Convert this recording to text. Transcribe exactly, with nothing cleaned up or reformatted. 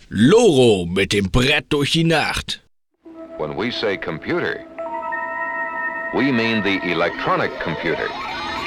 Loro mit dem Brett durch die Nacht. When we say computer, we mean the electronic computer.